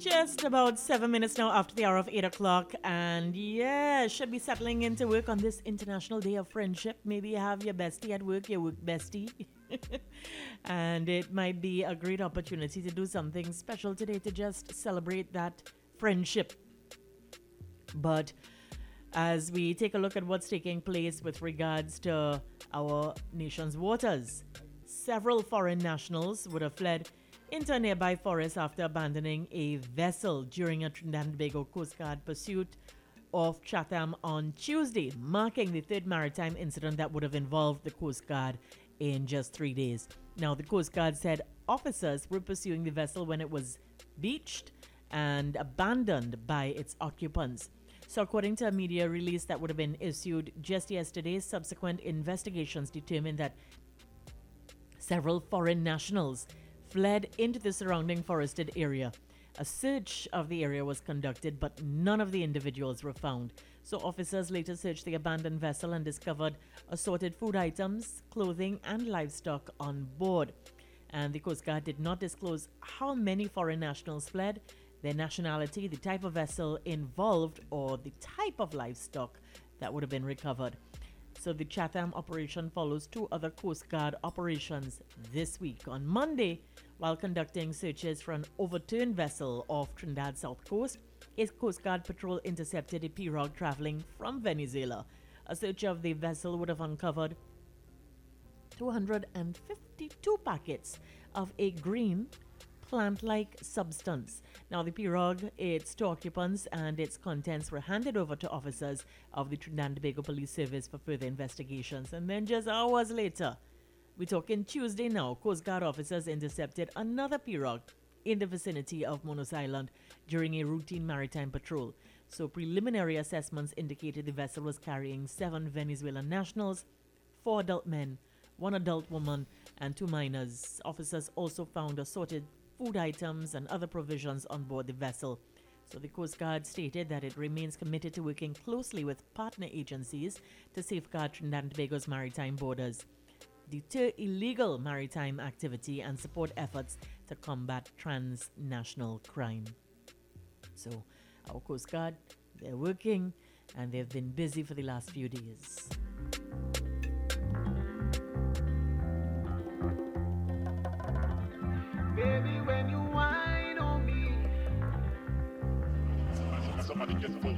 Just about 7 minutes now after the hour of 8 o'clock, and yeah, should be settling into work on this International Day of Friendship. Maybe you have your bestie at work, your work bestie, and it might be a great opportunity to do something special today to just celebrate that friendship. But as we take a look at what's taking place with regards to our nation's waters, several foreign nationals would have fled into a nearby forest after abandoning a vessel during a Trinidad and Tobago Coast Guard pursuit off Chatham on Tuesday, marking the third maritime incident that would have involved the Coast Guard in just 3 days. Now, the Coast Guard said officers were pursuing the vessel when it was beached and abandoned by its occupants. So, according to a media release that would have been issued just yesterday, subsequent investigations determined that several foreign nationals fled into the surrounding forested area. A search of the area was conducted, but none of the individuals were found. So officers later searched the abandoned vessel and discovered assorted food items, clothing, and livestock on board. And the Coast Guard did not disclose how many foreign nationals fled, their nationality, the type of vessel involved, or the type of livestock that would have been recovered. So the Chatham operation follows two other Coast Guard operations this week. On Monday, while conducting searches for an overturned vessel off Trinidad's south coast, a Coast Guard patrol intercepted a pirogue traveling from Venezuela. A search of the vessel would have uncovered 252 packets of a green plant-like substance. Now, the pirogue, its two occupants, and its contents were handed over to officers of the Trinidad and Tobago Police Service for further investigations. And then just hours later, we're talking Tuesday now, Coast Guard officers intercepted another pirogue in the vicinity of Monos Island during a routine maritime patrol. So preliminary assessments indicated the vessel was carrying 7 Venezuelan nationals, 4 adult men, 1 adult woman, and 2 minors. Officers also found assorted food items and other provisions on board the vessel. So the Coast Guard stated that it remains committed to working closely with partner agencies to safeguard Trinidad and Tobago's maritime borders, deter illegal maritime activity, and support efforts to combat transnational crime. So our Coast Guard, they're working and they've been busy for the last few days. Baby, when you whine on me, somebody get the